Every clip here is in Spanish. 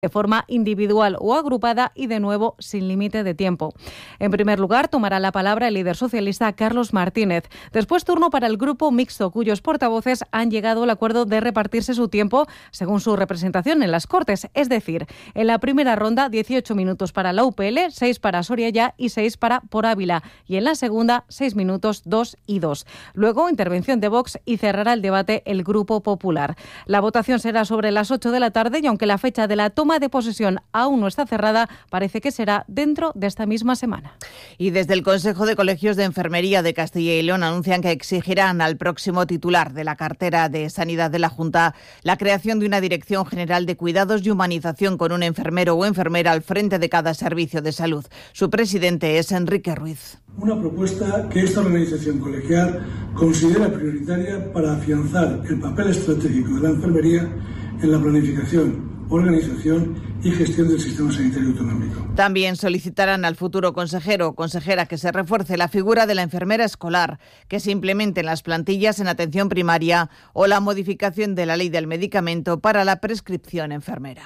de forma individual o agrupada y de nuevo sin límite de tiempo. En primer lugar, tomará la palabra el líder socialista Carlos Martínez. Después, turno para el grupo mixto, cuyos portavoces han llegado al acuerdo de repartirse su tiempo según su representación en las Cortes. Es decir, en la primera ronda, 18 minutos para la UPL, 6 para Soria Ya y 6 para Por Ávila. Y en la segunda, 6 minutos, 2 y 2. Luego, intervención de Vox y cerrará el debate el Grupo Popular. La votación será sobre las 8 de la tarde y aunque la fecha de la toma de posesión aún no está cerrada, parece que será dentro de esta misma semana. Y desde el Consejo de Colegios de Enfermería de Castilla y León anuncian que exigirán al próximo titular de la cartera de Sanidad de la Junta la creación de una Dirección General de Cuidados y Humanización con un enfermero o enfermera al frente de cada servicio de salud. Su presidente es Enrique Ruiz. Una propuesta que esta organización colegial considera prioritaria para afianzar el papel estratégico de la enfermería en la planificación, organización y gestión del sistema sanitario autonómico. También solicitarán al futuro consejero o consejera que se refuerce la figura de la enfermera escolar, que se implementen las plantillas en atención primaria o la modificación de la ley del medicamento para la prescripción enfermera.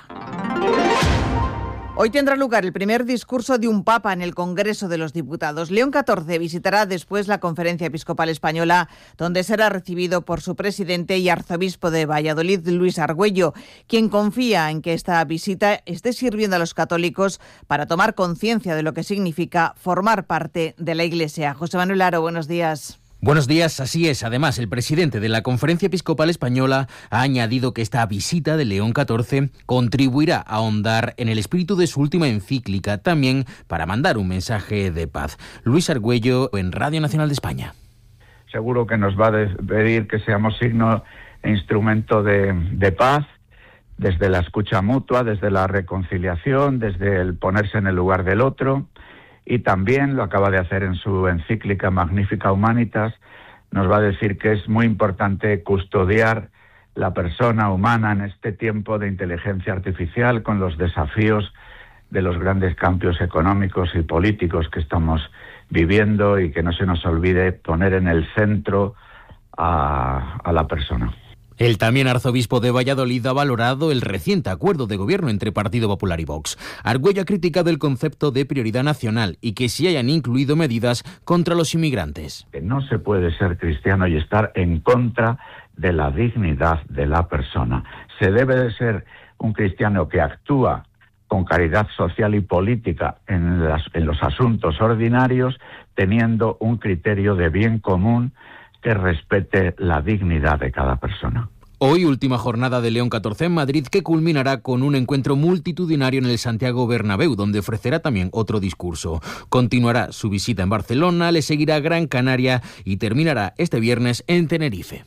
Hoy tendrá lugar el primer discurso de un papa en el Congreso de los Diputados. León XIV visitará después la Conferencia Episcopal Española, donde será recibido por su presidente y arzobispo de Valladolid, Luis Argüello, quien confía en que esta visita esté sirviendo a los católicos para tomar conciencia de lo que significa formar parte de la Iglesia. José Manuel Aro, buenos días. Buenos días, así es. Además, el presidente de la Conferencia Episcopal Española ha añadido que esta visita de León XIV contribuirá a ahondar en el espíritu de su última encíclica, también para mandar un mensaje de paz. Luis Argüello, en Radio Nacional de España. Seguro que nos va a pedir que seamos signo e instrumento de paz, desde la escucha mutua, desde la reconciliación, desde el ponerse en el lugar del otro. Y también, lo acaba de hacer en su encíclica Magnificat Humanitas, nos va a decir que es muy importante custodiar la persona humana en este tiempo de inteligencia artificial con los desafíos de los grandes cambios económicos y políticos que estamos viviendo y que no se nos olvide poner en el centro a la persona. El también arzobispo de Valladolid ha valorado el reciente acuerdo de gobierno entre Partido Popular y Vox. Argüello ha criticado el concepto de prioridad nacional y que se hayan incluido medidas contra los inmigrantes. No se puede ser cristiano y estar en contra de la dignidad de la persona. Se debe de ser un cristiano que actúa con caridad social y política en los asuntos ordinarios, teniendo un criterio de bien común que respete la dignidad de cada persona. Hoy, última jornada de León XIV en Madrid, que culminará con un encuentro multitudinario en el Santiago Bernabéu, donde ofrecerá también otro discurso. Continuará su visita en Barcelona, le seguirá Gran Canaria y terminará este viernes en Tenerife.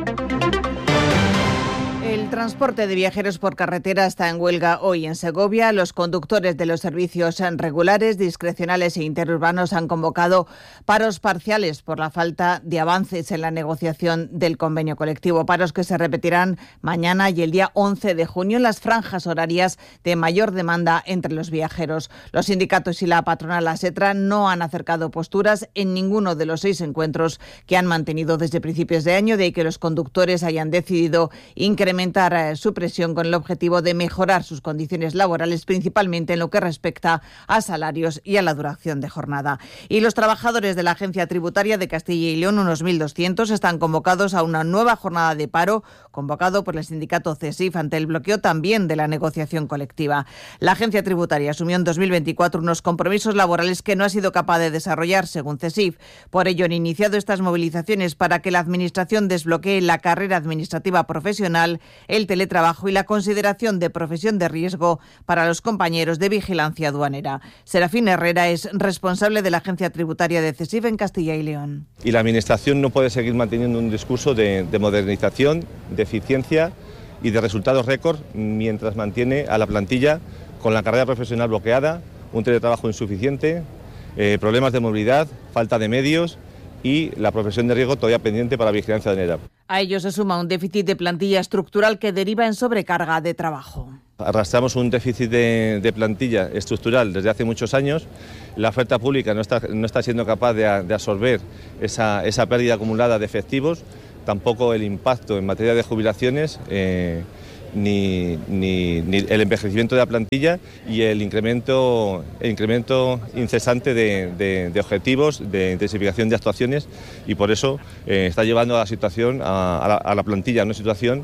El transporte de viajeros por carretera está en huelga hoy en Segovia. Los conductores de los servicios regulares, discrecionales e interurbanos han convocado paros parciales por la falta de avances en la negociación del convenio colectivo. Paros que se repetirán mañana y el día 11 de junio en las franjas horarias de mayor demanda entre los viajeros. Los sindicatos y la patronal ASETRA no han acercado posturas en ninguno de los 6 encuentros que han mantenido desde principios de año, de ahí que los conductores hayan decidido incrementar su presión con el objetivo de mejorar sus condiciones laborales, principalmente en lo que respecta a salarios y a la duración de jornada. Y los trabajadores de la Agencia Tributaria de Castilla y León, unos 1.200, están convocados a una nueva jornada de paro, convocado por el sindicato CESIF ante el bloqueo también de la negociación colectiva. La Agencia Tributaria asumió en 2024 unos compromisos laborales que no ha sido capaz de desarrollar, según CESIF. Por ello, han iniciado estas movilizaciones para que la Administración desbloquee la carrera administrativa profesional, el teletrabajo y la consideración de profesión de riesgo para los compañeros de vigilancia aduanera. Serafín Herrera es responsable de la Agencia Tributaria de CESIF en Castilla y León. Y la Administración no puede seguir manteniendo un discurso de modernización, de eficiencia y de resultados récord mientras mantiene a la plantilla con la carrera profesional bloqueada, un teletrabajo insuficiente, problemas de movilidad, falta de medios y la profesión de riesgo todavía pendiente para vigilancia aduanera. A ello se suma un déficit de plantilla estructural que deriva en sobrecarga de trabajo. Arrastramos un déficit de plantilla estructural desde hace muchos años. La oferta pública no está siendo capaz de absorber esa pérdida acumulada de efectivos, tampoco el impacto en materia de jubilaciones ni el envejecimiento de la plantilla y el incremento incesante de objetivos, de intensificación de actuaciones, y por eso está llevando a la situación, a la plantilla, a una situación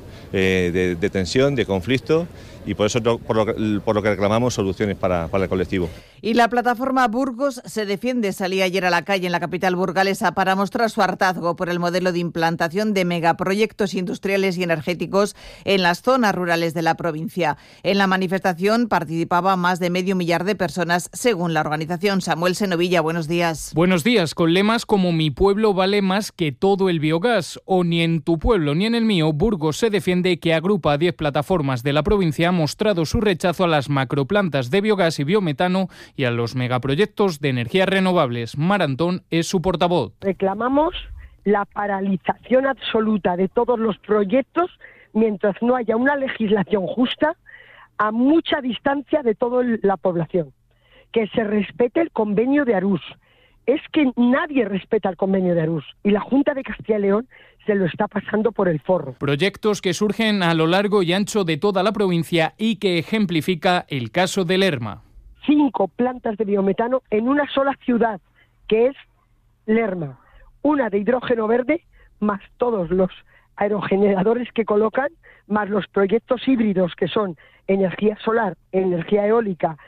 de tensión, de conflicto, y por eso por lo que reclamamos soluciones para el colectivo. Y la plataforma Burgos se defiende. Salía ayer a la calle en la capital burgalesa para mostrar su hartazgo por el modelo de implantación de megaproyectos industriales y energéticos en las zonas rurales de la provincia. En la manifestación participaba más de 500.000 de personas, según la organización. Samuel Senovilla, buenos días. Buenos días, con lemas como "Mi pueblo vale más que todo el biogás" o "Ni en tu pueblo ni en el mío", Burgos se defiende, que agrupa a 10 plataformas de la provincia, ha mostrado su rechazo a las macroplantas de biogás y biometano y a los megaproyectos de energías renovables. Mar Antón es su portavoz. Reclamamos la paralización absoluta de todos los proyectos mientras no haya una legislación justa a mucha distancia de toda la población. Que se respete el convenio de Arús. Es que nadie respeta el convenio de Arús y la Junta de Castilla y León se lo está pasando por el forro. Proyectos que surgen a lo largo y ancho de toda la provincia y que ejemplifica el caso de Lerma. 5 plantas de biometano en una sola ciudad, que es Lerma. Una de hidrógeno verde, más todos los aerogeneradores que colocan, más los proyectos híbridos que son energía solar, energía eólica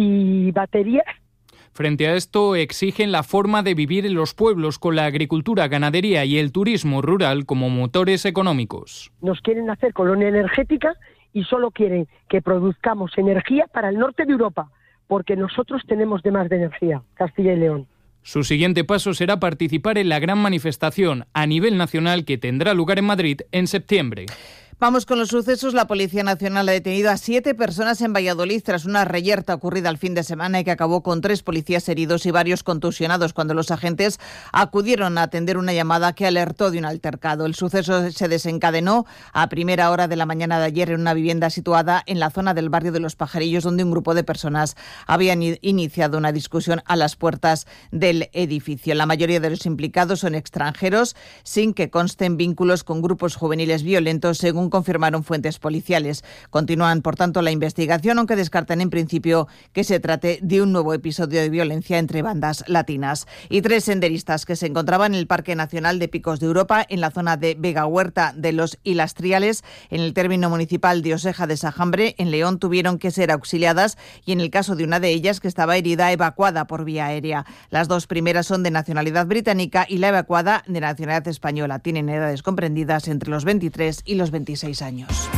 y baterías. Frente a esto, exigen la forma de vivir en los pueblos, con la agricultura, ganadería y el turismo rural como motores económicos. Nos quieren hacer colonia energética y solo quieren que produzcamos energía para el norte de Europa, porque nosotros tenemos de más de energía, Castilla y León. Su siguiente paso será participar en la gran manifestación a nivel nacional que tendrá lugar en Madrid en septiembre. Vamos con los sucesos. La Policía Nacional ha detenido a 7 personas en Valladolid tras una reyerta ocurrida el fin de semana y que acabó con 3 policías heridos y varios contusionados cuando los agentes acudieron a atender una llamada que alertó de un altercado. El suceso se desencadenó a primera hora de la mañana de ayer en una vivienda situada en la zona del barrio de Los Pajarillos, donde un grupo de personas habían iniciado una discusión a las puertas del edificio. La mayoría de los implicados son extranjeros, sin que consten vínculos con grupos juveniles violentos, según confirmaron fuentes policiales. Continúan, por tanto, la investigación, aunque descartan en principio que se trate de un nuevo episodio de violencia entre bandas latinas. Y 3 senderistas que se encontraban en el Parque Nacional de Picos de Europa, en la zona de Vega Huerta de los Ilastriales, en el término municipal de Oseja de Sajambre, en León, tuvieron que ser auxiliadas y, en el caso de una de ellas, que estaba herida, evacuada por vía aérea. Las 2 primeras son de nacionalidad británica y la evacuada de nacionalidad española. Tienen edades comprendidas entre los 23 y los 26 años.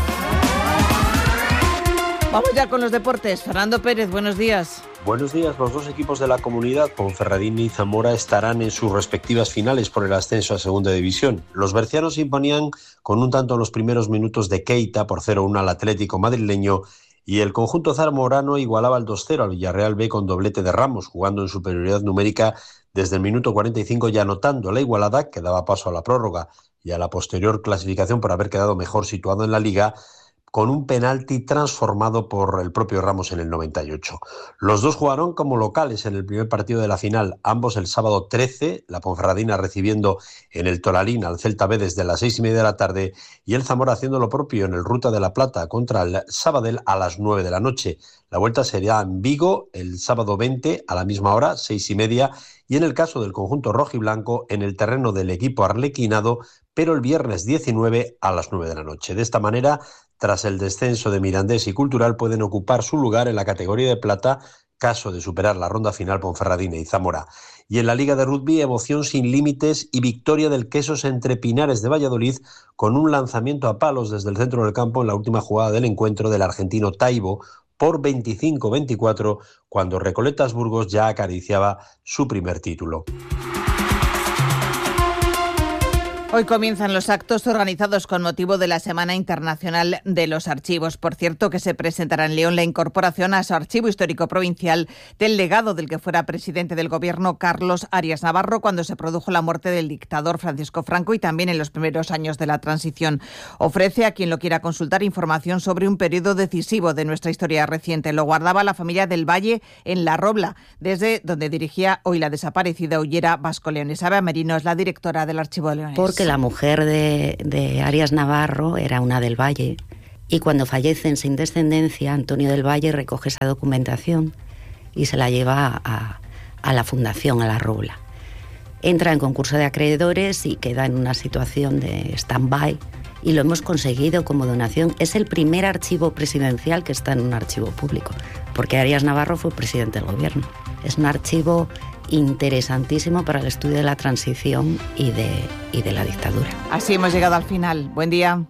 Vamos ya con los deportes. Fernando Pérez, buenos días. Buenos días. Los 2 equipos de la comunidad, Ponferradina y Zamora, estarán en sus respectivas finales por el ascenso a segunda división. Los bercianos se imponían con un tanto en los primeros minutos de Keita por 0-1 al Atlético madrileño, y el conjunto zamorano igualaba el 2-0 al Villarreal B con doblete de Ramos, jugando en superioridad numérica desde el minuto 45 y anotando la igualada que daba paso a la prórroga y a la posterior clasificación por haber quedado mejor situado en la Liga, con un penalti transformado por el propio Ramos en el 98. Los 2 jugaron como locales en el primer partido de la final, ambos el sábado 13, la Ponferradina recibiendo en el Toralín al Celta B desde las 6:30 de la tarde y el Zamora haciendo lo propio en el Ruta de la Plata contra el Sabadell a las 9 de la noche. La vuelta sería en Vigo el sábado 20 a la misma hora, 6:30, y en el caso del conjunto rojiblanco en el terreno del equipo arlequinado, pero el viernes 19 a las 9 de la noche. De esta manera, tras el descenso de Mirandés y Cultural, pueden ocupar su lugar en la categoría de plata, caso de superar la ronda final Ponferradina y Zamora. Y en la Liga de Rugby, emoción sin límites y victoria del Quesos entre Pinares de Valladolid, con un lanzamiento a palos desde el centro del campo en la última jugada del encuentro del argentino Taibo, por 25-24, cuando Recoletas Burgos ya acariciaba su primer título. Hoy comienzan los actos organizados con motivo de la Semana Internacional de los Archivos. Por cierto, que se presentará en León la incorporación a su archivo histórico provincial del legado del que fuera presidente del gobierno Carlos Arias Navarro cuando se produjo la muerte del dictador Francisco Franco y también en los primeros años de la transición. Ofrece a quien lo quiera consultar información sobre un periodo decisivo de nuestra historia reciente. Lo guardaba la familia del Valle en La Robla, desde donde dirigía hoy la desaparecida Ullera Vasco Leones. Ava Merino es la directora del Archivo de Leones. Que la mujer de Arias Navarro era una del Valle Y cuando fallecen sin descendencia, Antonio del Valle recoge esa documentación y se la lleva a la fundación, a la Robla. Entra en concurso de acreedores y queda en una situación de stand-by, y lo hemos conseguido como donación. Es el primer archivo presidencial que está en un archivo público, porque Arias Navarro fue presidente del gobierno. Es un archivo interesantísimo para el estudio de la transición y de la dictadura. Así hemos llegado al final. Buen día.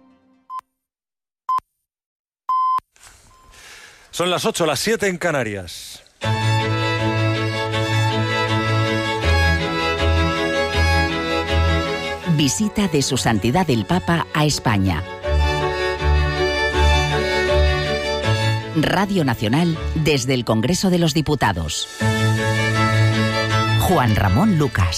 Son las 8, las 7 en Canarias. Visita de Su Santidad el Papa a España. Radio Nacional desde el Congreso de los Diputados. Juan Ramón Lucas.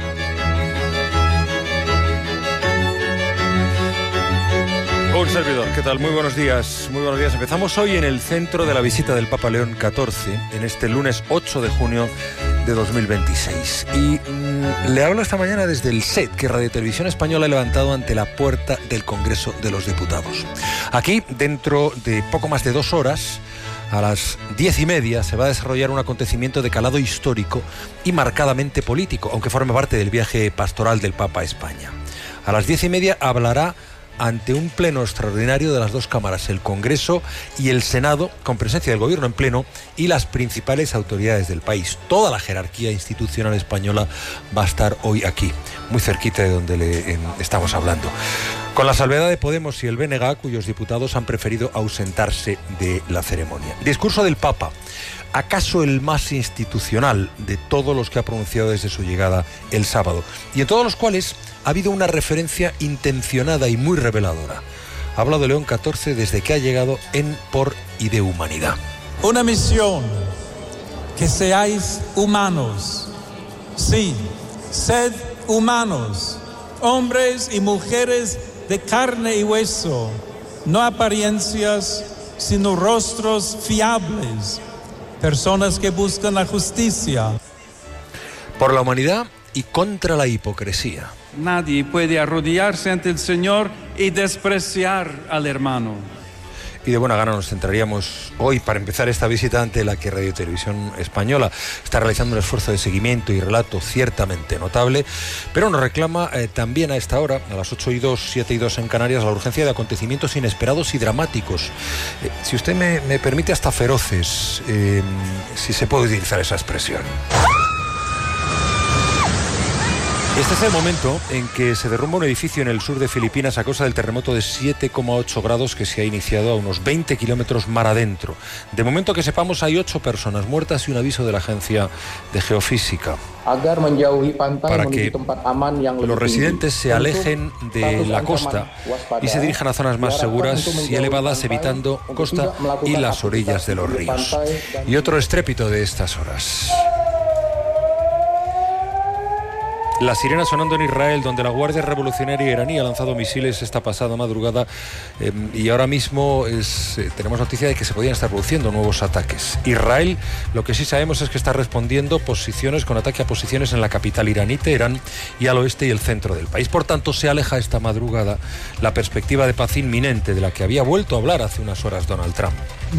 Un servidor, ¿qué tal? Muy buenos días. Muy buenos días. Empezamos hoy en el centro de la visita del Papa León XIV, en este lunes 8 de junio de 2026. Y le hablo esta mañana desde el set que Radio Televisión Española ha levantado ante la puerta del Congreso de los Diputados. Aquí, dentro de poco más de 2 horas, a las 10:30, se va a desarrollar un acontecimiento de calado histórico y marcadamente político, aunque forme parte del viaje pastoral del Papa a España. A las 10:30 hablará ante un pleno extraordinario de las 2 cámaras, el Congreso y el Senado, con presencia del Gobierno en pleno y las principales autoridades del país. Toda la jerarquía institucional española va a estar hoy aquí, muy cerquita de donde le estamos hablando. Con la salvedad de Podemos y el BNG, cuyos diputados han preferido ausentarse de la ceremonia. Discurso del Papa, acaso el más institucional de todos los que ha pronunciado desde su llegada el sábado, y en todos los cuales ha habido una referencia intencionada y muy reveladora. Ha hablado de León XIV desde que ha llegado en, por y de humanidad. Una misión, que seáis humanos. Sí, sed humanos, hombres y mujeres de carne y hueso, no apariencias, sino rostros fiables, personas que buscan la justicia. Por la humanidad y contra la hipocresía. Nadie puede arrodillarse ante el Señor y despreciar al hermano. Y de buena gana nos centraríamos hoy, para empezar esta visita, ante la que Radio Televisión Española está realizando un esfuerzo de seguimiento y relato ciertamente notable, pero nos reclama también a esta hora, a las 8:02, 7:02 en Canarias, la urgencia de acontecimientos inesperados y dramáticos. Si usted me permite, hasta feroces, si se puede utilizar esa expresión. Este es el momento en que se derrumba un edificio en el sur de Filipinas a causa del terremoto de 7,8 grados que se ha iniciado a unos 20 kilómetros mar adentro. De momento que sepamos, hay 8 personas muertas y un aviso de la Agencia de Geofísica para que los residentes se alejen de la costa y se dirijan a zonas más seguras y elevadas, evitando costa y las orillas de los ríos. Y otro estrépito de estas horas. La sirena sonando en Israel, donde la Guardia Revolucionaria iraní ha lanzado misiles esta pasada madrugada, y ahora mismo tenemos noticia de que se podrían estar produciendo nuevos ataques. Israel, lo que sí sabemos es que está respondiendo con ataque a posiciones en la capital iraní, Teherán, y al oeste y el centro del país. Por tanto, se aleja esta madrugada la perspectiva de paz inminente de la que había vuelto a hablar hace unas horas Donald Trump.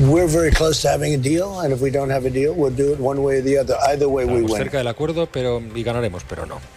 Estamos cerca del acuerdo, y ganaremos, pero no.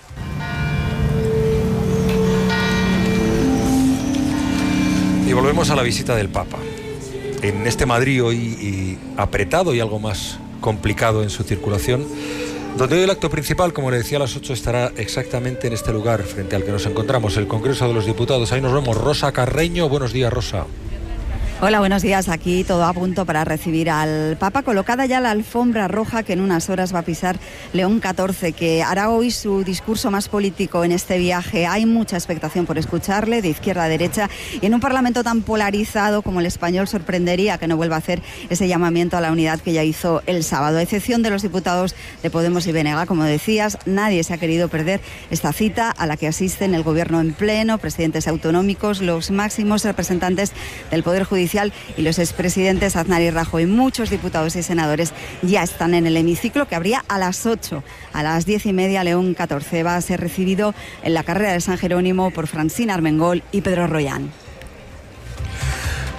Y volvemos a la visita del Papa. En este Madrid hoy apretado y algo más complicado en su circulación, donde hoy el acto principal, como le decía, a las 8 estará exactamente en este lugar frente al que nos encontramos, el Congreso de los Diputados. Ahí nos vemos. Rosa Carreño, buenos días, Rosa. Hola, buenos días. Aquí todo a punto para recibir al Papa, colocada ya la alfombra roja que en unas horas va a pisar León XIV, que hará hoy su discurso más político en este viaje. Hay mucha expectación por escucharle, de izquierda a derecha, y en un Parlamento tan polarizado como el español sorprendería que no vuelva a hacer ese llamamiento a la unidad que ya hizo el sábado. A excepción de los diputados de Podemos y BNG, como decías, nadie se ha querido perder esta cita a la que asisten el Gobierno en pleno, presidentes autonómicos, los máximos representantes del Poder Judicial y los expresidentes Aznar y Rajoy. Muchos diputados y senadores ya están en el hemiciclo, que abría a las 8. A las 10:30 León XIV va a ser recibido en la carrera de San Jerónimo por Francina Armengol y Pedro Royán.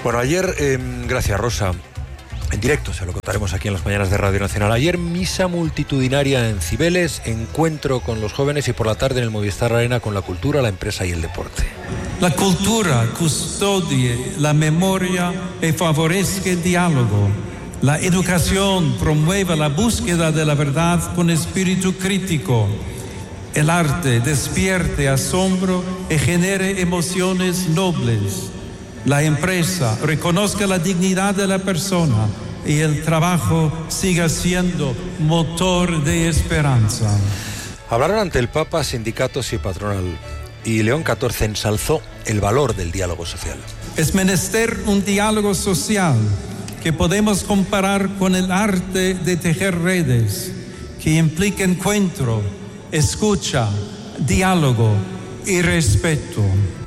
Bueno, ayer, gracias Rosa, en directo se lo contaremos aquí en las mañanas de Radio Nacional. Ayer misa multitudinaria en Cibeles, encuentro con los jóvenes y por la tarde en el Movistar Arena con la cultura, la empresa y el deporte. La cultura custodie la memoria y favorezca el diálogo. La educación promueve la búsqueda de la verdad con espíritu crítico. El arte despierte asombro y genere emociones nobles. La empresa reconozca la dignidad de la persona y el trabajo siga siendo motor de esperanza. Hablaron ante el Papa sindicatos y patronal, y León XIV ensalzó el valor del diálogo social. Es menester un diálogo social que podemos comparar con el arte de tejer redes, que implica encuentro, escucha, diálogo y respeto.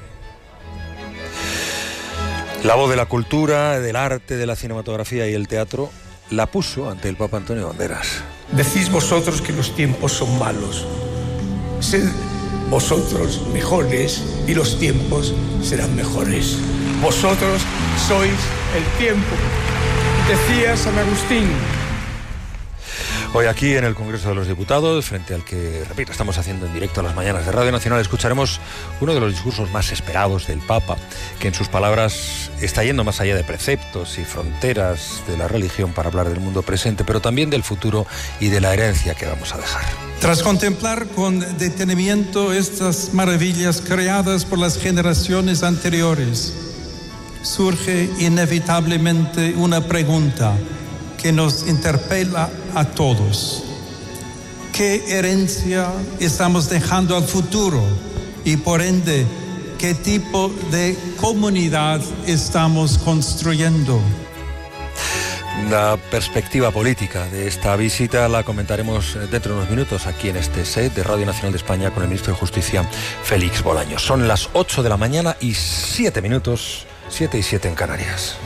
La voz de la cultura, del arte, de la cinematografía y el teatro la puso ante el Papa Antonio Banderas. Decís vosotros que los tiempos son malos. Sed vosotros mejores y los tiempos serán mejores. Vosotros sois el tiempo, decía San Agustín. Hoy aquí en el Congreso de los Diputados, frente al que, repito, estamos haciendo en directo a las mañanas de Radio Nacional, escucharemos uno de los discursos más esperados del Papa, que en sus palabras está yendo más allá de preceptos y fronteras de la religión para hablar del mundo presente, pero también del futuro y de la herencia que vamos a dejar. Tras contemplar con detenimiento estas maravillas creadas por las generaciones anteriores, surge inevitablemente una pregunta que nos interpela a todos. ¿Qué herencia estamos dejando al futuro? Y por ende, ¿qué tipo de comunidad estamos construyendo? La perspectiva política de esta visita la comentaremos dentro de unos minutos aquí en este set de Radio Nacional de España con el ministro de Justicia, Félix Bolaños. Son las 8 de la mañana y 7 minutos, 7 y 7 en Canarias.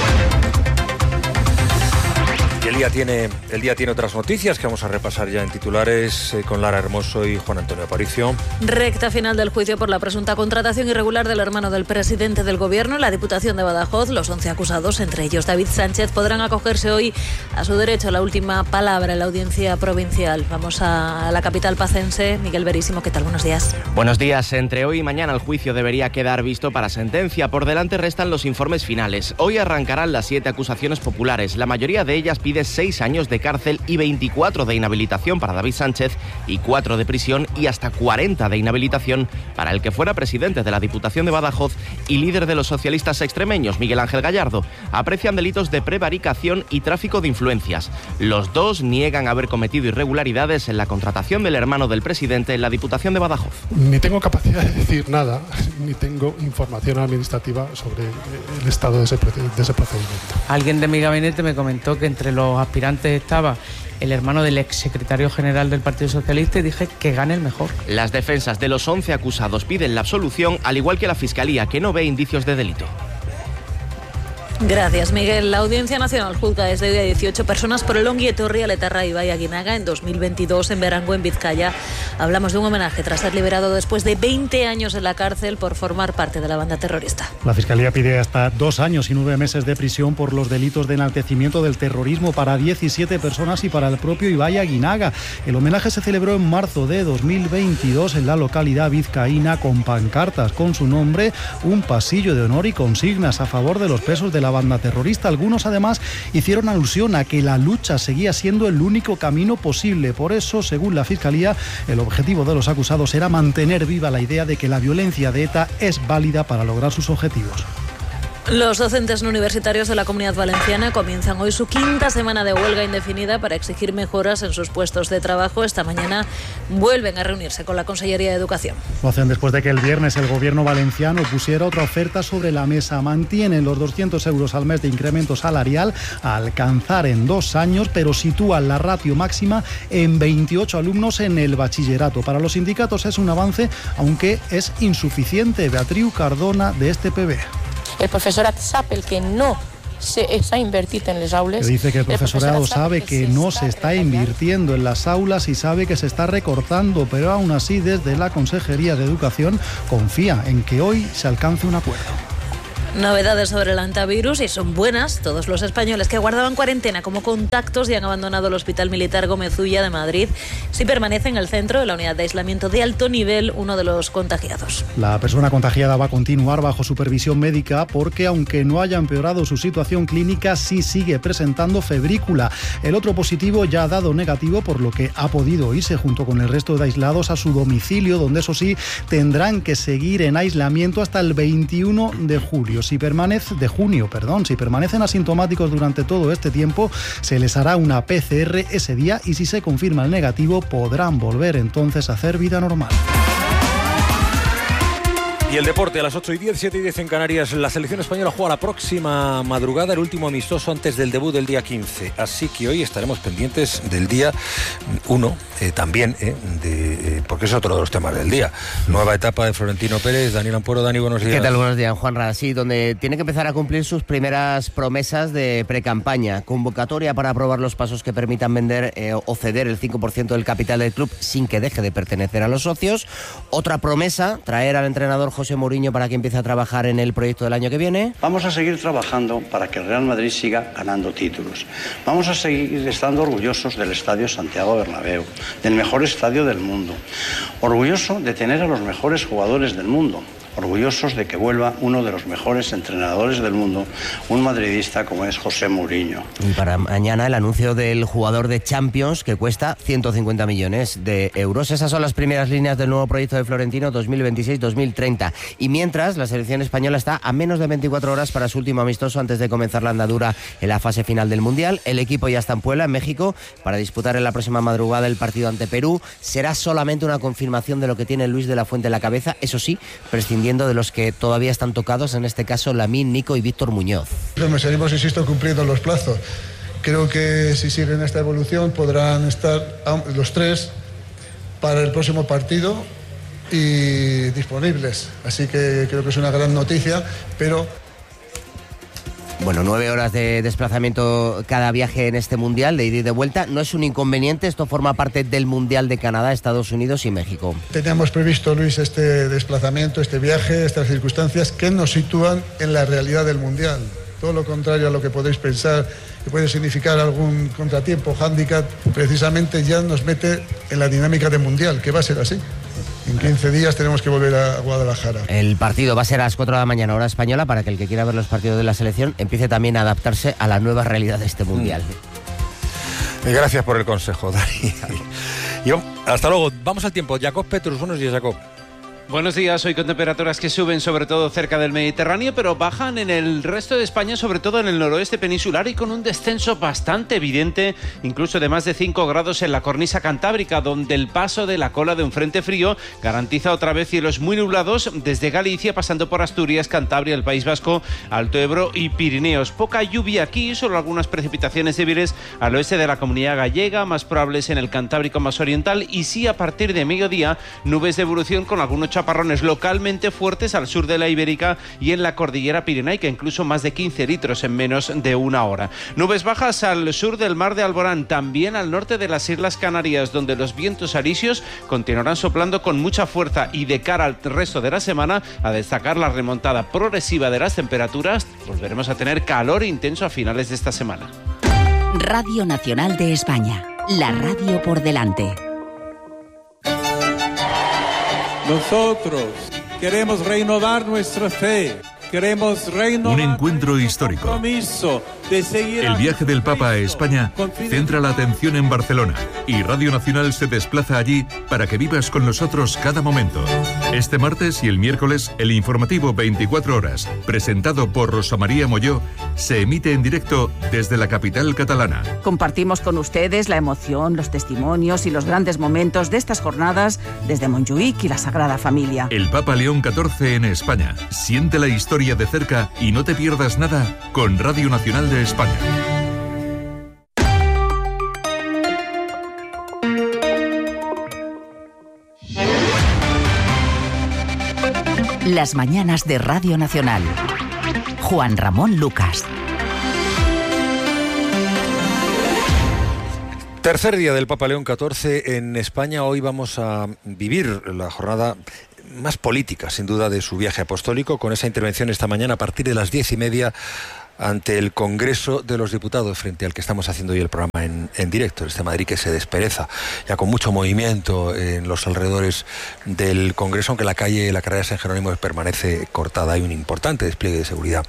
Y el día tiene otras noticias que vamos a repasar ya en titulares con Lara Hermoso y Juan Antonio Aparicio. Recta final del juicio por la presunta contratación irregular del hermano del presidente del Gobierno en la Diputación de Badajoz. Los 11 acusados, entre ellos David Sánchez, podrán acogerse hoy a su derecho a la última palabra en la audiencia provincial. Vamos a la capital pacense. Miguel Verísimo, ¿qué tal? Buenos días. Buenos días. Entre hoy y mañana el juicio debería quedar visto para sentencia. Por delante restan los informes finales. Hoy arrancarán las 7 acusaciones populares. La mayoría de ellas pide 6 años de cárcel y 24 de inhabilitación para David Sánchez y 4 de prisión y hasta 40 de inhabilitación para el que fuera presidente de la Diputación de Badajoz y líder de los socialistas extremeños, Miguel Ángel Gallardo. Aprecian delitos de prevaricación y tráfico de influencias. Los dos niegan haber cometido irregularidades en la contratación del hermano del presidente en la Diputación de Badajoz. Ni tengo capacidad de decir nada, ni tengo información administrativa sobre el estado de ese procedimiento. Alguien de mi gabinete me comentó que entre los aspirantes estaba el hermano del exsecretario general del Partido Socialista y dije que gane el mejor. Las defensas de los 11 acusados piden la absolución, al igual que la Fiscalía, que no ve indicios de delito. Gracias, Miguel. La Audiencia Nacional juzga desde hoy a 18 personas por el ongi etorri a Letarra y Aguinaga en 2022 en Berango, en Vizcaya. Hablamos de un homenaje tras ser liberado después de 20 años en la cárcel por formar parte de la banda terrorista. La Fiscalía pide hasta 2 años y 9 meses de prisión por los delitos de enaltecimiento del terrorismo para 17 personas y para el propio Ibai Aguinaga. El homenaje se celebró en marzo de 2022 en la localidad vizcaína con pancartas con su nombre, un pasillo de honor y consignas a favor de los presos de la banda terrorista. Algunos además hicieron alusión a que la lucha seguía siendo el único camino posible. Por eso, según la Fiscalía, el objetivo de los acusados era mantener viva la idea de que la violencia de ETA es válida para lograr sus objetivos. Los docentes no universitarios de la Comunidad Valenciana comienzan hoy su 5ª semana de huelga indefinida para exigir mejoras en sus puestos de trabajo. Esta mañana vuelven a reunirse con la Consellería de Educación. Lo hacen después de que el viernes el Gobierno valenciano pusiera otra oferta sobre la mesa. Mantienen los 200 euros al mes de incremento salarial a alcanzar en 2 años, pero sitúan la ratio máxima en 28 alumnos en el bachillerato. Para los sindicatos es un avance, aunque es insuficiente. Beatriu Cardona, de este PB. El profesorat sap el que no s'ha invertit en les aules. Dice que el profesorado sabe que no se está invirtiendo en las aulas y sabe que se está recortando, pero aún así desde la Consejería de Educación confía en que hoy se alcance un acuerdo. Novedades sobre el antivirus, y son buenas. Todos los españoles que guardaban cuarentena como contactos y han abandonado el Hospital Militar Gómez Ulla de Madrid sí permanecen en el centro de la unidad de aislamiento de alto nivel, uno de los contagiados. La persona contagiada va a continuar bajo supervisión médica porque, aunque no haya empeorado su situación clínica, sí sigue presentando febrícula. El otro positivo ya ha dado negativo, por lo que ha podido irse junto con el resto de aislados a su domicilio, donde eso sí tendrán que seguir en aislamiento hasta el 21 de junio. Si permanecen asintomáticos durante todo este tiempo, se les hará una PCR ese día y si se confirma el negativo, podrán volver entonces a hacer vida normal. Y el deporte a las 8:10, 7:10 en Canarias. La selección española juega la próxima madrugada el último amistoso antes del debut del día 15. Así que hoy estaremos pendientes del día 1 también, porque es otro de los temas del día. Nueva etapa de Florentino Pérez. Daniel Ampuero. Dani, buenos días. ¿Qué tal? Buenos días, Juanra. Sí, donde tiene que empezar a cumplir sus primeras promesas de precampaña. Convocatoria para aprobar los pasos que permitan vender o ceder el 5% del capital del club sin que deje de pertenecer a los socios. Otra promesa, traer al entrenador José Mourinho para que empiece a trabajar en el proyecto del año que viene. Vamos a seguir trabajando para que el Real Madrid siga ganando títulos. Vamos a seguir estando orgullosos del Estadio Santiago Bernabéu, del mejor estadio del mundo. Orgulloso de tener a los mejores jugadores del mundo. Orgullosos de que vuelva uno de los mejores entrenadores del mundo, un madridista como es José Mourinho. Y para mañana el anuncio del jugador de Champions, que cuesta 150 millones de euros. Esas son las primeras líneas del nuevo proyecto de Florentino 2026-2030. Y mientras, la selección española está a menos de 24 horas para su último amistoso antes de comenzar la andadura en la fase final del Mundial. El equipo ya está en Puebla, en México, para disputar en la próxima madrugada el partido ante Perú. Será solamente una confirmación de lo que tiene Luis de la Fuente en la cabeza, eso sí, prescindiendo de los que todavía están tocados, en este caso Lamine, Nico y Víctor Muñoz. Seguimos, insisto, cumpliendo los plazos. Creo que si siguen esta evolución podrán estar los tres para el próximo partido y disponibles. Así que creo que es una gran noticia, pero... Bueno, 9 horas de desplazamiento cada viaje en este Mundial, de ida y de vuelta. No es un inconveniente, esto forma parte del Mundial de Canadá, Estados Unidos y México. Teníamos previsto, Luis, este desplazamiento, este viaje, estas circunstancias que nos sitúan en la realidad del Mundial. Todo lo contrario a lo que podéis pensar, que puede significar algún contratiempo, hándicap, precisamente ya nos mete en la dinámica del Mundial, que va a ser así. En 15 días tenemos que volver a Guadalajara. El partido va a ser a las 4 de la mañana, hora española, para que el que quiera ver los partidos de la selección empiece también a adaptarse a la nueva realidad de este Mundial. Gracias por el consejo, Dani. Y hasta luego. Vamos al tiempo. Jacob Petrus, buenos días, Jacob. Buenos días, hoy con temperaturas que suben sobre todo cerca del Mediterráneo, pero bajan en el resto de España, sobre todo en el noroeste peninsular, y con un descenso bastante evidente, incluso de más de 5 grados en la cornisa cantábrica, donde el paso de la cola de un frente frío garantiza otra vez cielos muy nublados desde Galicia, pasando por Asturias, Cantabria, el País Vasco, Alto Ebro y Pirineos. Poca lluvia aquí, solo algunas precipitaciones débiles al oeste de la Comunidad Gallega, más probables en el Cantábrico más oriental, y sí a partir de mediodía, nubes de evolución con algunos chaparrones localmente fuertes al sur de la Ibérica y en la cordillera pirenaica, incluso más de 15 litros en menos de una hora. Nubes bajas al sur del mar de Alborán, también al norte de las Islas Canarias, donde los vientos alisios continuarán soplando con mucha fuerza, y de cara al resto de la semana, a destacar la remontada progresiva de las temperaturas. Volveremos a tener calor intenso a finales de esta semana. Radio Nacional de España, la radio por delante. Nosotros queremos renovar nuestra fe, queremos renovar un encuentro histórico. Compromiso de seguir. El viaje del Papa a España centra la atención en Barcelona y Radio Nacional se desplaza allí para que vivas con nosotros cada momento. Este martes y el miércoles, el informativo 24 horas, presentado por Rosa María Molló, se emite en directo desde la capital catalana. Compartimos con ustedes la emoción, los testimonios y los grandes momentos de estas jornadas desde Montjuïc y la Sagrada Familia. El Papa León XIV en España. Siente la historia de cerca y no te pierdas nada con Radio Nacional de España. Las mañanas de Radio Nacional. Juan Ramón Lucas. Tercer día del Papa León XIV en España. Hoy vamos a vivir la jornada más políticas, sin duda, de su viaje apostólico, con esa intervención esta mañana a partir de las 10:30 ante el Congreso de los Diputados, frente al que estamos haciendo hoy el programa en directo, este Madrid que se despereza, ya con mucho movimiento en los alrededores del Congreso, aunque la carrera de San Jerónimo permanece cortada. Hay un importante despliegue de seguridad.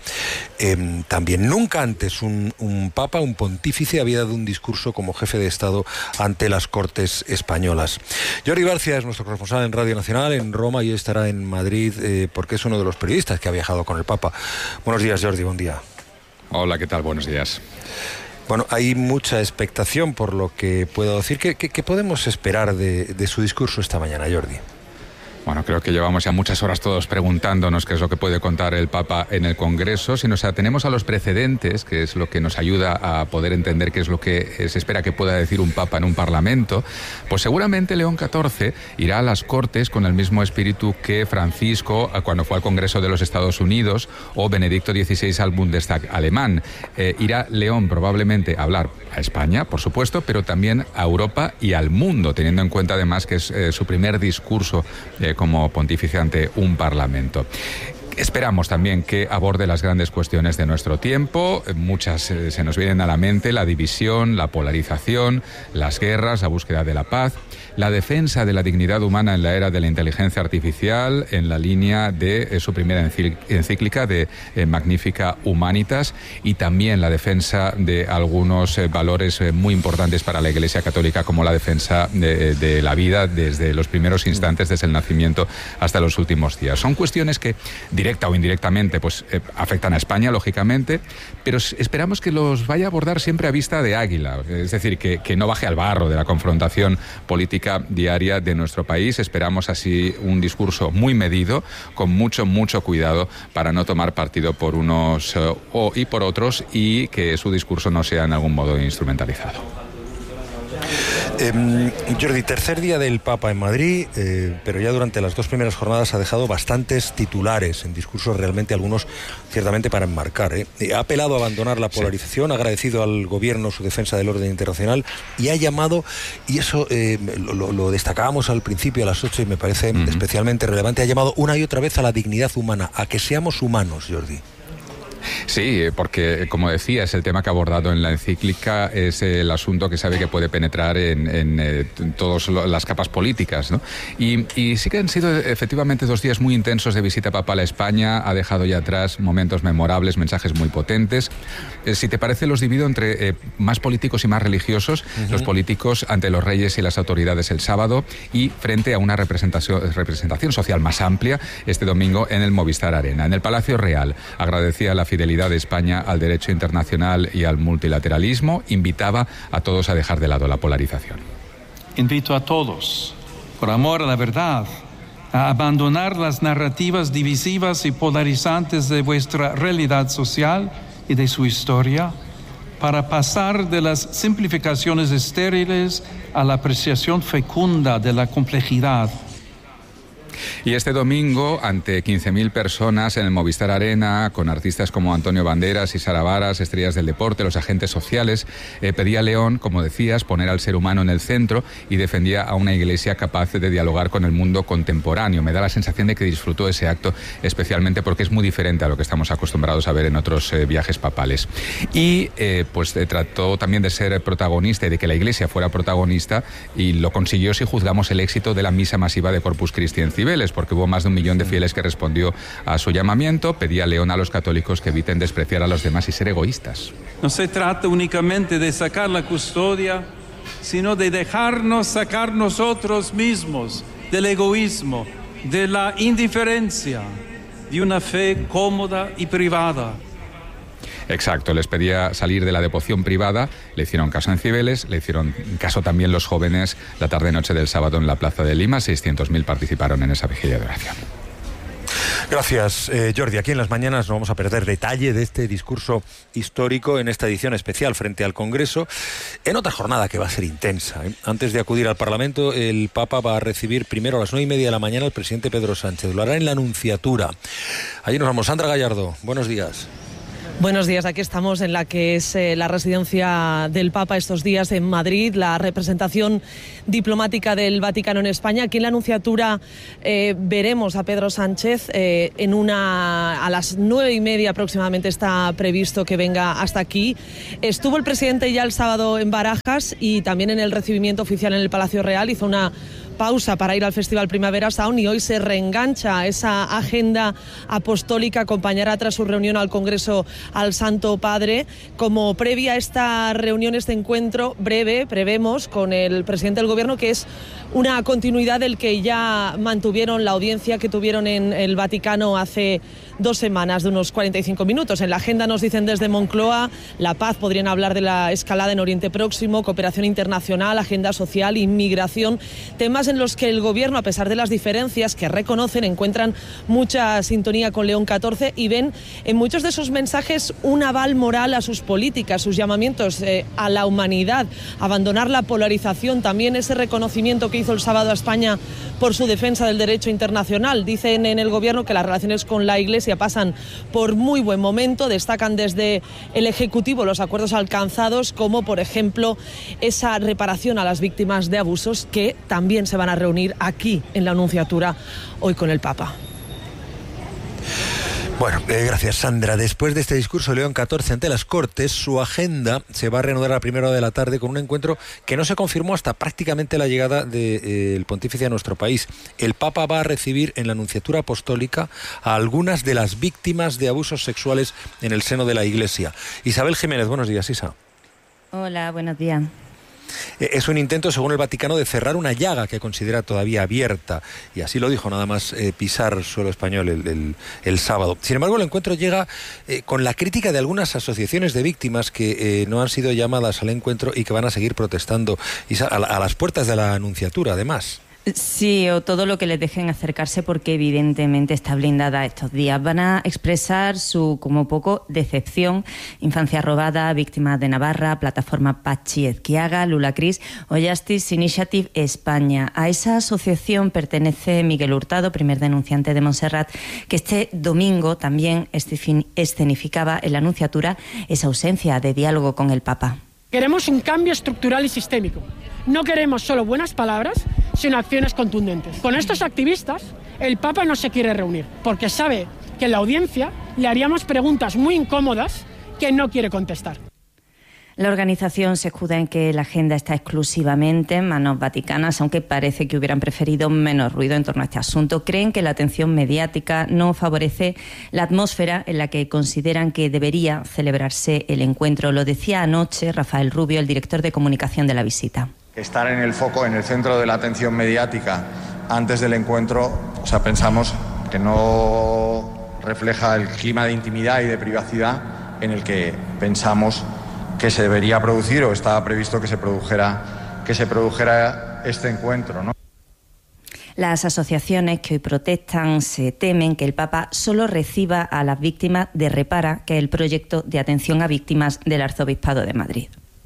También nunca antes un papa, un pontífice, había dado un discurso como jefe de Estado ante las Cortes españolas. Jordi García es nuestro corresponsal en Radio Nacional, en Roma, y hoy estará en Madrid porque es uno de los periodistas que ha viajado con el Papa. Buenos días, Jordi, buen día. Hola, ¿qué tal? Buenos días. Bueno, hay mucha expectación por lo que puedo decir. ¿Qué podemos esperar de su discurso esta mañana, Jordi? Bueno, creo que llevamos ya muchas horas todos preguntándonos qué es lo que puede contar el Papa en el Congreso. Si nos atenemos a los precedentes, que es lo que nos ayuda a poder entender qué es lo que se espera que pueda decir un Papa en un Parlamento, pues seguramente León XIV irá a las Cortes con el mismo espíritu que Francisco cuando fue al Congreso de los Estados Unidos o Benedicto XVI al Bundestag alemán. Irá León probablemente a hablar a España, por supuesto, pero también a Europa y al mundo, teniendo en cuenta además que es su primer discurso como pontífice ante un parlamento. Esperamos también que aborde las grandes cuestiones de nuestro tiempo. Muchas se nos vienen a la mente: la división, la polarización, las guerras, la búsqueda de la paz, la defensa de la dignidad humana en la era de la inteligencia artificial, en la línea de su primera encíclica de Magnificat Humanitas, y también la defensa de algunos valores muy importantes para la Iglesia Católica, como la defensa de la vida desde los primeros instantes, desde el nacimiento hasta los últimos días. Son cuestiones que directa o indirectamente pues afectan a España, lógicamente, pero esperamos que los vaya a abordar siempre a vista de águila, es decir, que no baje al barro de la confrontación política diaria de nuestro país. Esperamos así un discurso muy medido, con mucho cuidado, para no tomar partido por unos y por otros, y que su discurso no sea en algún modo instrumentalizado. Jordi, tercer día del Papa en Madrid, pero ya durante las dos primeras jornadas ha dejado bastantes titulares en discursos, realmente algunos ciertamente para enmarcar. Ha apelado a abandonar la polarización, ha agradecido al gobierno su defensa del orden internacional y ha llamado, y eso lo destacábamos al principio a las 8 y me parece especialmente relevante, ha llamado una y otra vez a la dignidad humana, a que seamos humanos, Jordi. Sí, porque, como decía, es el tema que ha abordado en la encíclica, es el asunto que sabe que puede penetrar en todas las capas políticas, ¿no? Y sí que han sido efectivamente 2 días muy intensos de visita papal a España. Ha dejado ya atrás momentos memorables, mensajes muy potentes. Si te parece, los divido entre más políticos y más religiosos. Los políticos ante los reyes y las autoridades el sábado, y frente a una representación social más amplia este domingo en el Movistar Arena. En el Palacio Real agradecía la fidelidad de España al derecho internacional y al multilateralismo. Invitaba a todos a dejar de lado la polarización. Invito a todos, por amor a la verdad, a abandonar las narrativas divisivas y polarizantes de vuestra realidad social y de su historia, para pasar de las simplificaciones estériles a la apreciación fecunda de la complejidad. Y este domingo, ante 15.000 personas en el Movistar Arena, con artistas como Antonio Banderas y Sara Varas, estrellas del deporte, los agentes sociales, pedía a León, como decías, poner al ser humano en el centro, y defendía a una iglesia capaz de dialogar con el mundo contemporáneo. Me da la sensación de que disfrutó ese acto, especialmente porque es muy diferente a lo que estamos acostumbrados a ver en otros viajes papales. Y pues trató también de ser protagonista y de que la iglesia fuera protagonista, y lo consiguió si juzgamos el éxito de la misa masiva de Corpus Christi en Cibeles, porque hubo más de 1 millón de fieles que respondió a su llamamiento. Pedía León a los católicos que eviten despreciar a los demás y ser egoístas. No se trata únicamente de sacar la custodia, sino de dejarnos sacar nosotros mismos del egoísmo, de la indiferencia, de una fe cómoda y privada. Exacto, les pedía salir de la devoción privada. Le hicieron caso en Cibeles, le hicieron caso también los jóvenes la tarde-noche del sábado en la Plaza de Lima. 600.000 participaron en esa vigilia de oración. Gracias, Jordi. Aquí en Las Mañanas no vamos a perder detalle de este discurso histórico en esta edición especial frente al Congreso, en otra jornada que va a ser intensa. Antes de acudir al Parlamento, el Papa va a recibir primero a las 9:30 de la mañana al presidente Pedro Sánchez. Lo hará en la Anunciatura. Allí nos vamos. Sandra Gallardo, buenos días. Buenos días, aquí estamos en la que es la residencia del Papa estos días en Madrid, la representación diplomática del Vaticano en España. Aquí en la Anunciatura veremos a Pedro Sánchez a las 9:30 aproximadamente está previsto que venga hasta aquí. Estuvo el presidente ya el sábado en Barajas y también en el recibimiento oficial en el Palacio Real. Hizo una pausa para ir al Festival Primavera Sound y hoy se reengancha a esa agenda apostólica, acompañará tras su reunión al Congreso al Santo Padre. Como previa a esta reunión, este encuentro breve, prevemos, con el presidente del Gobierno, que es una continuidad del que ya mantuvieron, la audiencia que tuvieron en el Vaticano hace 2 semanas, de unos 45 minutos. En la agenda nos dicen desde Moncloa, la paz, podrían hablar de la escalada en Oriente Próximo, cooperación internacional, agenda social, inmigración, temas en los que el Gobierno, a pesar de las diferencias que reconocen, encuentran mucha sintonía con León XIV y ven en muchos de esos mensajes un aval moral a sus políticas, sus llamamientos a la humanidad, abandonar la polarización, también ese reconocimiento que hizo el sábado a España por su defensa del derecho internacional. Dicen en el Gobierno que las relaciones con la Iglesia pasan por muy buen momento, destacan desde el Ejecutivo los acuerdos alcanzados, como por ejemplo esa reparación a las víctimas de abusos, que también se van a reunir aquí en la Anunciatura hoy con el Papa. Bueno, gracias, Sandra. Después de este discurso de León XIV ante las Cortes, su agenda se va a reanudar a la 1:00 de la tarde con un encuentro que no se confirmó hasta prácticamente la llegada del pontífice a nuestro país. El Papa va a recibir en la Anunciatura Apostólica a algunas de las víctimas de abusos sexuales en el seno de la Iglesia. Isabel Jiménez, buenos días, Isa. Hola, buenos días. Es un intento, según el Vaticano, de cerrar una llaga que considera todavía abierta, y así lo dijo nada más pisar suelo español el sábado. Sin embargo, el encuentro llega con la crítica de algunas asociaciones de víctimas que no han sido llamadas al encuentro y que van a seguir protestando a las puertas de la Anunciatura, además. Sí, o todo lo que les dejen acercarse, porque evidentemente está blindada estos días. Van a expresar su, como poco, decepción. Infancia robada, víctimas de Navarra, Plataforma Pachi Ezquiaga, Lula Cris o Justice Initiative España. A esa asociación pertenece Miguel Hurtado, primer denunciante de Montserrat, que este domingo también escenificaba en la Anunciatura esa ausencia de diálogo con el Papa. Queremos un cambio estructural y sistémico. No queremos solo buenas palabras, sino acciones contundentes. Con estos activistas, el Papa no se quiere reunir, porque sabe que en la audiencia le haríamos preguntas muy incómodas que no quiere contestar. La organización se escuda en que la agenda está exclusivamente en manos vaticanas, aunque parece que hubieran preferido menos ruido en torno a este asunto. Creen que la atención mediática no favorece la atmósfera en la que consideran que debería celebrarse el encuentro. Lo decía anoche Rafael Rubio, el director de comunicación de la visita. Estar en el foco, en el centro de la atención mediática antes del encuentro, pensamos que no refleja el clima de intimidad y de privacidad en el que pensamos que se debería producir o estaba previsto que se produjera este encuentro, ¿no? Las asociaciones que hoy protestan se temen que el Papa solo reciba a las víctimas de Repara, que es el proyecto de atención a víctimas del Arzobispado de Madrid.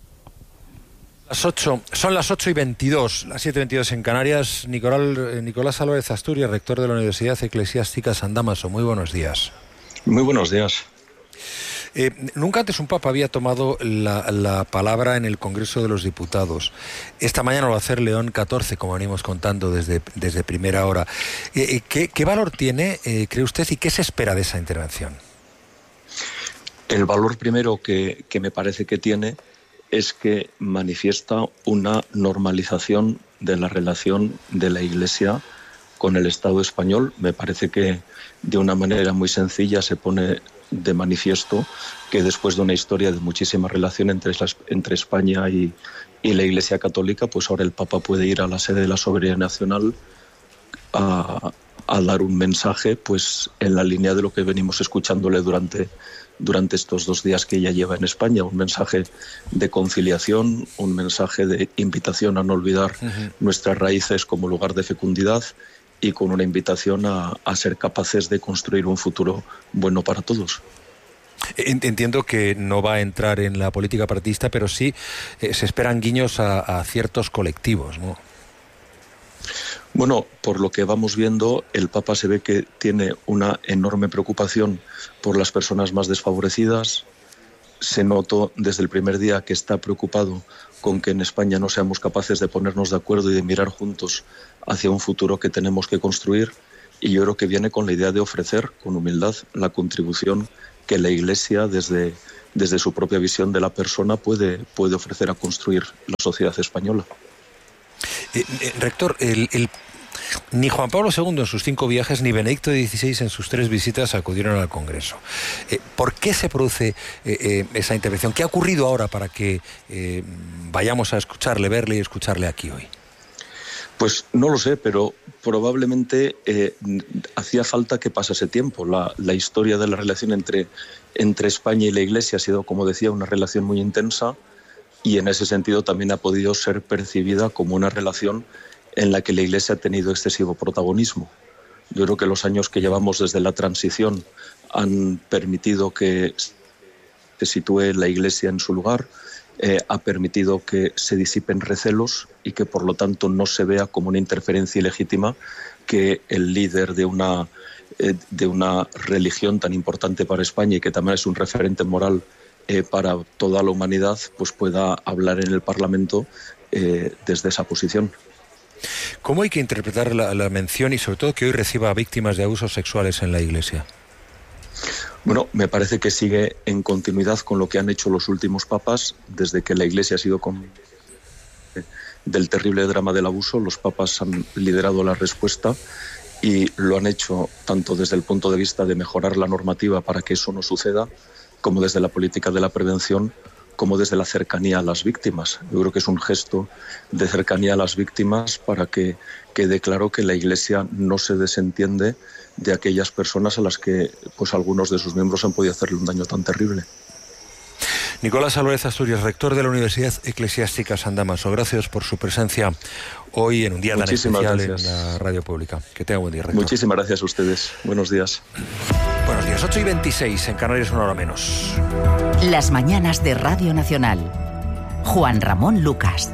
Son las 8:22, las 7:22 en Canarias. Nicolás Álvarez Asturias, rector de la Universidad Eclesiástica San Dámaso. Muy buenos días. Muy buenos días. Nunca antes un papa había tomado la palabra en el Congreso de los Diputados. Esta mañana lo va a hacer León XIV, como venimos contando desde primera hora. ¿Qué valor tiene, cree usted, y qué se espera de esa intervención? El valor primero que me parece que tiene es que manifiesta una normalización de la relación de la Iglesia con el Estado español. Me parece que de una manera muy sencilla se pone de manifiesto que después de una historia de muchísima relación entre España y la Iglesia Católica, pues ahora el Papa puede ir a la sede de la Soberanía Nacional a dar un mensaje pues en la línea de lo que venimos escuchándole durante estos 2 días que ella lleva en España, un mensaje de conciliación, un mensaje de invitación a no olvidar nuestras raíces como lugar de fecundidad y con una invitación a ser capaces de construir un futuro bueno para todos. Entiendo que no va a entrar en la política partidista, pero sí se esperan guiños a ciertos colectivos, ¿no? Bueno, por lo que vamos viendo, el Papa se ve que tiene una enorme preocupación por las personas más desfavorecidas. Se notó desde el primer día que está preocupado con que en España no seamos capaces de ponernos de acuerdo y de mirar juntos hacia un futuro que tenemos que construir. Y yo creo que viene con la idea de ofrecer con humildad la contribución que la Iglesia, desde su propia visión de la persona, puede ofrecer a construir la sociedad española. Rector, ni Juan Pablo II en sus 5 viajes, ni Benedicto XVI en sus 3 visitas acudieron al Congreso. ¿Por qué se produce esa intervención? ¿Qué ha ocurrido ahora para que vayamos a escucharle, verle y escucharle aquí hoy? Pues no lo sé, pero probablemente hacía falta que pasase tiempo. La historia de la relación entre España y la Iglesia ha sido, como decía, una relación muy intensa, y en ese sentido también ha podido ser percibida como una relación en la que la Iglesia ha tenido excesivo protagonismo. Yo creo que los años que llevamos desde la transición han permitido que se sitúe la Iglesia en su lugar, ha permitido que se disipen recelos y que por lo tanto no se vea como una interferencia ilegítima que el líder de una religión tan importante para España y que también es un referente moral para toda la humanidad, pues pueda hablar en el Parlamento desde esa posición. ¿Cómo hay que interpretar la mención y sobre todo que hoy reciba a víctimas de abusos sexuales en la Iglesia? Bueno, me parece que sigue en continuidad con lo que han hecho los últimos papas desde que la Iglesia ha sido del terrible drama del abuso. Los papas han liderado la respuesta y lo han hecho tanto desde el punto de vista de mejorar la normativa para que eso no suceda, como desde la política de la prevención, como desde la cercanía a las víctimas. Yo creo que es un gesto de cercanía a las víctimas para que quede claro que la Iglesia no se desentiende de aquellas personas a las que pues algunos de sus miembros han podido hacerle un daño tan terrible. Nicolás Álvarez Asturias, rector de la Universidad Eclesiástica San Damaso, gracias por su presencia hoy en un día tan especial en la radio pública. Que tenga buen día, rector. Muchísimas gracias a ustedes. Buenos días. Buenos días, 8:26, en Canarias, 1 hora menos. Las mañanas de Radio Nacional. Juan Ramón Lucas.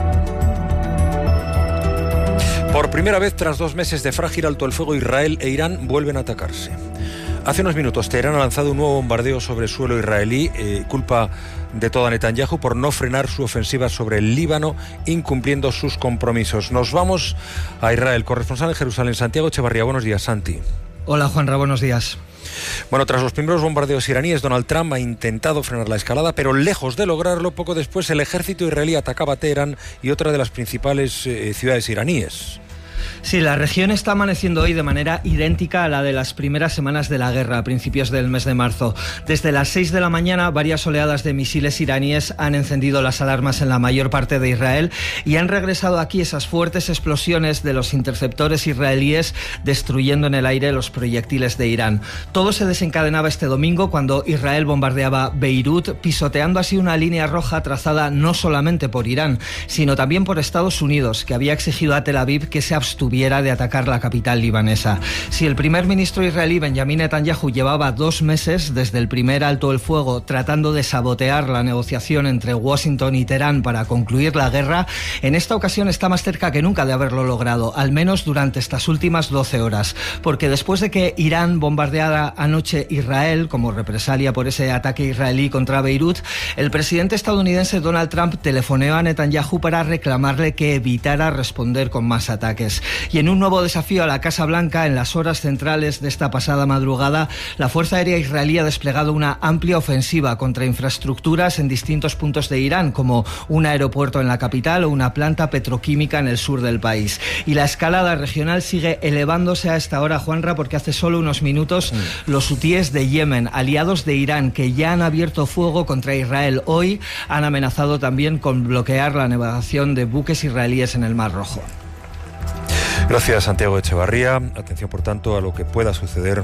Por primera vez, tras 2 meses de frágil alto el fuego, Israel e Irán vuelven a atacarse. Hace unos minutos, Teherán ha lanzado un nuevo bombardeo sobre suelo israelí, culpa de todo a Netanyahu por no frenar su ofensiva sobre el Líbano, incumpliendo sus compromisos. Nos vamos a Israel. Corresponsal en Jerusalén, Santiago Echevarría. Buenos días, Santi. Hola, Juanra, buenos días. Bueno, tras los primeros bombardeos iraníes, Donald Trump ha intentado frenar la escalada, pero lejos de lograrlo, poco después el ejército israelí atacaba Teherán y otra de las principales ciudades iraníes. Sí, la región está amaneciendo hoy de manera idéntica a la de las primeras semanas de la guerra, a principios del mes de marzo. Desde las 6 de la mañana, varias oleadas de misiles iraníes han encendido las alarmas en la mayor parte de Israel y han regresado aquí esas fuertes explosiones de los interceptores israelíes destruyendo en el aire los proyectiles de Irán. Todo se desencadenaba este domingo cuando Israel bombardeaba Beirut, pisoteando así una línea roja trazada no solamente por Irán, sino también por Estados Unidos, que había exigido a Tel Aviv que se abstuviera de atacar la capital libanesa. Si el primer ministro israelí Benjamin Netanyahu llevaba 2 meses desde el primer alto el fuego tratando de sabotear la negociación entre Washington y Teherán para concluir la guerra, en esta ocasión está más cerca que nunca de haberlo logrado, al menos durante estas últimas 12 horas, porque después de que Irán bombardeara anoche Israel como represalia por ese ataque israelí contra Beirut, el presidente estadounidense Donald Trump telefoneó a Netanyahu para reclamarle que evitara responder con más ataques. Y en un nuevo desafío a la Casa Blanca, en las horas centrales de esta pasada madrugada, la Fuerza Aérea israelí ha desplegado una amplia ofensiva contra infraestructuras en distintos puntos de Irán, como un aeropuerto en la capital o una planta petroquímica en el sur del país. Y la escalada regional sigue elevándose a esta hora, Juanra, porque hace solo unos minutos los hutíes de Yemen, aliados de Irán, que ya han abierto fuego contra Israel hoy, han amenazado también con bloquear la navegación de buques israelíes en el Mar Rojo. Gracias, Santiago Echevarría. Atención, por tanto, a lo que pueda suceder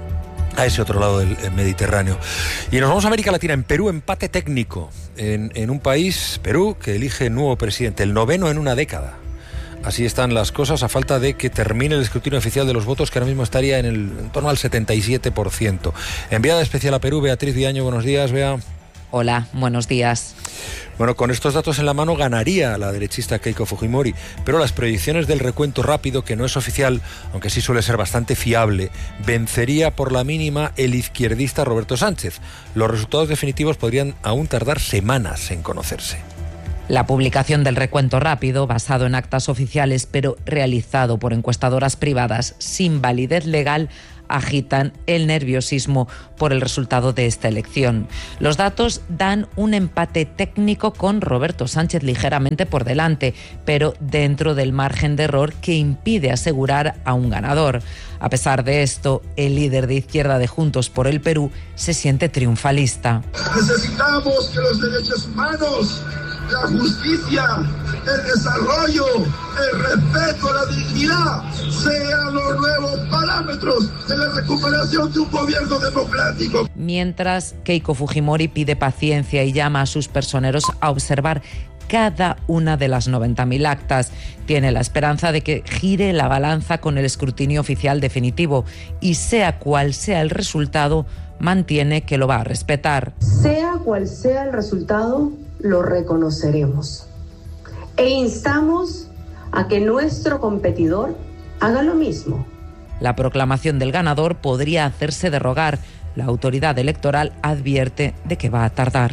a ese otro lado del Mediterráneo. Y nos vamos a América Latina. En Perú, empate técnico en un país, Perú, que elige nuevo presidente, el 9º en una década. Así están las cosas, a falta de que termine el escrutinio oficial de los votos, que ahora mismo estaría en torno al 77%. Enviada especial a Perú, Beatriz Viaño. Buenos días, Bea. Hola, buenos días. Bueno, con estos datos en la mano ganaría la derechista Keiko Fujimori, pero las proyecciones del recuento rápido, que no es oficial, aunque sí suele ser bastante fiable, vencería por la mínima el izquierdista Roberto Sánchez. Los resultados definitivos podrían aún tardar semanas en conocerse. La publicación del recuento rápido, basado en actas oficiales pero realizado por encuestadoras privadas sin validez legal, agitan el nerviosismo por el resultado de esta elección. Los datos dan un empate técnico con Roberto Sánchez ligeramente por delante, pero dentro del margen de error que impide asegurar a un ganador. A pesar de esto, el líder de izquierda de Juntos por el Perú se siente triunfalista. Necesitamos que los derechos humanos, la justicia, el desarrollo, el respeto, la dignidad sean los nuevos parámetros de la recuperación de un gobierno democrático. Mientras, Keiko Fujimori pide paciencia y llama a sus personeros a observar cada una de las 90.000 actas. Tiene la esperanza de que gire la balanza con el escrutinio oficial definitivo y sea cual sea el resultado, mantiene que lo va a respetar. Sea cual sea el resultado, lo reconoceremos e instamos a que nuestro competidor haga lo mismo. La proclamación del ganador podría hacerse de rogar. La autoridad electoral advierte de que va a tardar.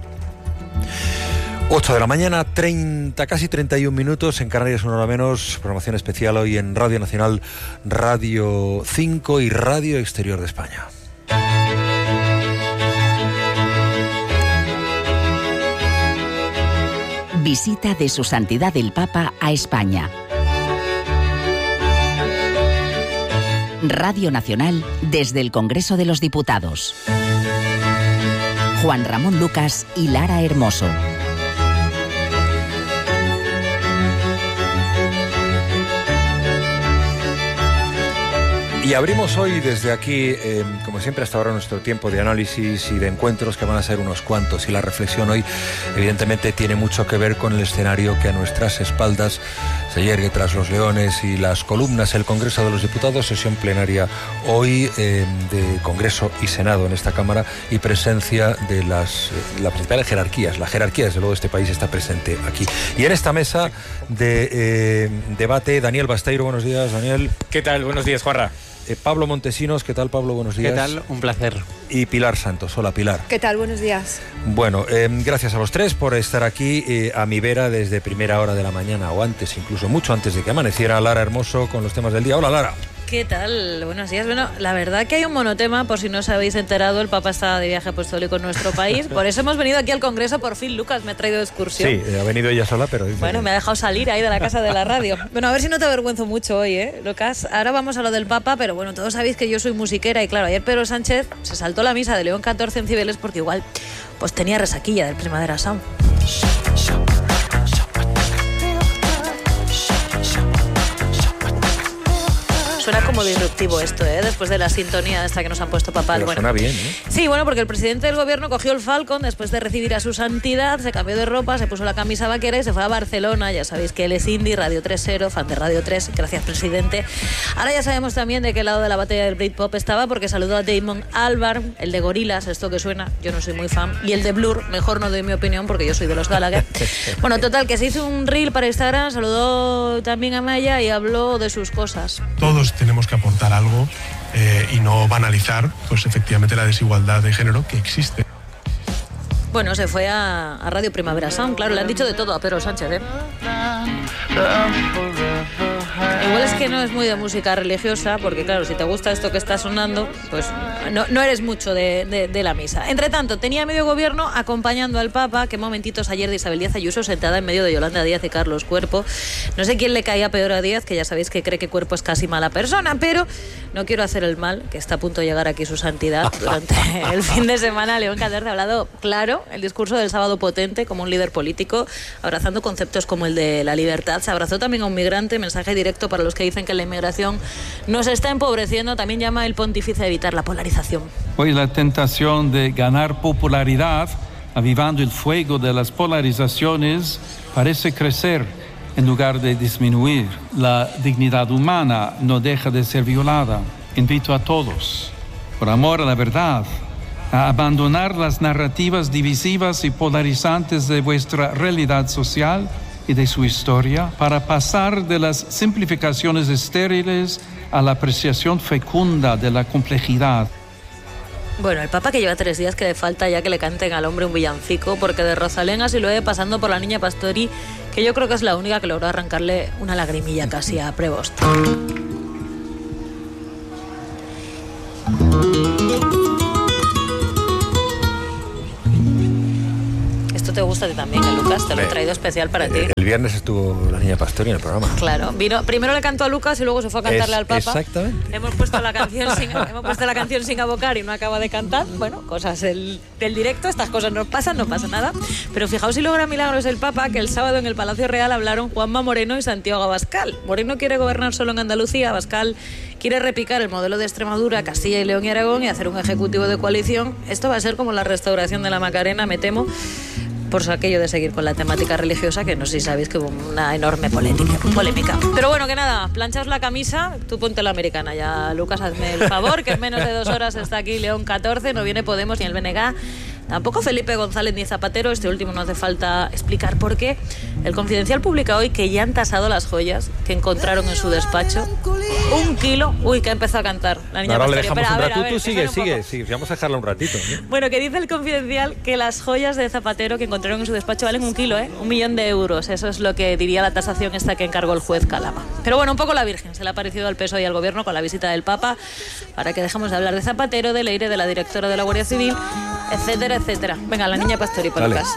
8 de la mañana, casi 31 minutos, en Canarias una hora menos, programación especial hoy en Radio Nacional, Radio 5 y Radio Exterior de España. Visita de Su Santidad el Papa a España. Radio Nacional desde el Congreso de los Diputados. Juan Ramón Lucas y Lara Hermoso. Y abrimos hoy desde aquí, como siempre hasta ahora, nuestro tiempo de análisis y de encuentros, que van a ser unos cuantos. Y la reflexión hoy, evidentemente, tiene mucho que ver con el escenario que a nuestras espaldas se yergue tras los leones y las columnas. El Congreso de los Diputados, sesión plenaria hoy de Congreso y Senado en esta Cámara, y presencia de las principales jerarquías. La jerarquía, desde luego, de este país está presente aquí. Y en esta mesa de debate, Daniel Basteiro. Buenos días, Daniel. ¿Qué tal? Buenos días, Juanra. Pablo Montesinos, ¿qué tal, Pablo? Buenos días. ¿Qué tal? Un placer. Y Pilar Santos. Hola, Pilar. ¿Qué tal? Buenos días. Bueno, gracias a los tres por estar aquí a mi vera desde primera hora de la mañana, o antes, incluso mucho antes de que amaneciera. Lara Hermoso con los temas del día. Hola, Lara. ¿Qué tal? Buenos días. Bueno, la verdad que hay un monotema, por si no os habéis enterado, el Papa está de viaje apostólico en nuestro país. Por eso hemos venido aquí al Congreso, por fin. Lucas me ha traído de excursión. Sí, ha venido ella sola, pero... Bueno, me ha dejado salir ahí de la casa de la radio. Bueno, a ver si no te avergüenzo mucho hoy, Lucas. Ahora vamos a lo del Papa, pero bueno, todos sabéis que yo soy musiquera y claro, ayer Pedro Sánchez se saltó la misa de León XIV en Cibeles porque igual pues tenía resaquilla del Primavera Sound. Suena como disruptivo esto, después de la sintonía esta que nos han puesto papal. Pero bueno, suena bien, Sí, bueno, porque el presidente del gobierno cogió el Falcon después de recibir a su santidad, se cambió de ropa, se puso la camisa vaquera y se fue a Barcelona. Ya sabéis que él es indie, Radio 3.0, fan de Radio 3. Gracias, presidente. Ahora ya sabemos también de qué lado de la batalla del Britpop estaba, porque saludó a Damon Albarn, el de Gorillaz, esto que suena, yo no soy muy fan, y el de Blur, mejor no doy mi opinión porque yo soy de los Gallagher. Bueno, total, que se hizo un reel para Instagram, saludó también a Maya y habló de sus cosas. Todos tenemos que aportar algo y no banalizar, pues efectivamente, la desigualdad de género que existe. Bueno, se fue a Radio Primavera Sound, claro, le han dicho de todo a Pedro Sánchez, Igual es que no es muy de música religiosa, porque claro, si te gusta esto que está sonando, pues no eres mucho de la misa. Entre tanto, tenía medio gobierno acompañando al Papa, que momentitos ayer de Isabel Díaz Ayuso sentada en medio de Yolanda Díaz y Carlos Cuerpo. No sé quién le caía peor a Díaz, que ya sabéis que cree que Cuerpo es casi mala persona, pero no quiero hacer el mal, que está a punto de llegar aquí su santidad. Durante el fin de semana, León XIV ha hablado claro, el discurso del sábado potente como un líder político, abrazando conceptos como el de la libertad. Se abrazó también a un migrante, mensaje directo para los que dicen que la inmigración nos está empobreciendo. También llama el pontífice a evitar la polarización. Hoy la tentación de ganar popularidad, avivando el fuego de las polarizaciones, parece crecer en lugar de disminuir. La dignidad humana no deja de ser violada. Invito a todos, por amor a la verdad, a abandonar las narrativas divisivas y polarizantes de vuestra realidad social y de su historia, para pasar de las simplificaciones estériles a la apreciación fecunda de la complejidad. Bueno, el Papa que lleva 3 días que le falta ya que le canten al hombre un villancico, porque de Rosalén a Siloé, pasando por la niña Pastori, que yo creo que es la única que logró arrancarle una lagrimilla casi a Prevost. Esto te gusta a ti también, Lucas, te lo he traído especial para ti. El viernes estuvo la niña Pastori en el programa. Claro, primero le cantó a Lucas y luego se fue a cantarle al Papa. Exactamente. Hemos puesto la canción sin abocar y no acaba de cantar. Bueno, cosas del directo, estas cosas no pasan, no pasa nada. Pero fijaos si logra milagros el Papa, que el sábado en el Palacio Real hablaron Juanma Moreno y Santiago Abascal. Moreno quiere gobernar solo en Andalucía, Abascal quiere repicar el modelo de Extremadura, Castilla y León y Aragón y hacer un ejecutivo de coalición. Esto va a ser como la restauración de la Macarena, me temo, por aquello de seguir con la temática religiosa, que no sé si sabéis que hubo una enorme polémica. Pero bueno, que nada, planchaos la camisa, tú ponte la americana ya, Lucas, hazme el favor, que en menos de 2 horas está aquí León 14, no viene Podemos ni el BNG, tampoco Felipe González ni Zapatero, este último no hace falta explicar por qué. El Confidencial publica hoy que ya han tasado las joyas que encontraron en su despacho. 1 kilo, uy, que ha empezado a cantar la niña Pastori. Ahora le dejamos un rato, tú sigue, vamos a dejarla un ratito, ¿eh? Bueno, que dice el Confidencial que las joyas de Zapatero que encontraron en su despacho valen 1 kilo, 1 millón de euros. Eso es lo que diría la tasación esta que encargó el juez Calama. Pero bueno, un poco la Virgen se le ha parecido al PSOE y al Gobierno con la visita del Papa, para que dejemos de hablar de Zapatero, de Leire, de la directora de la Guardia Civil, etcétera, etcétera. Venga, la niña Pastori, por Lucas.